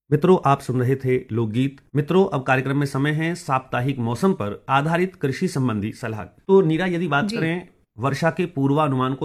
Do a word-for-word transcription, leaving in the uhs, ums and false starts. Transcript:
मित्रों, आप सुन रहे थे लोकगीत। मित्रों, अब कार्यक्रम में समय है साप्ताहिक मौसम पर आधारित कृषि संबंधी सलाह। तो नीरा, यदि बात जी। करें वर्षा के पूर्वानुमान को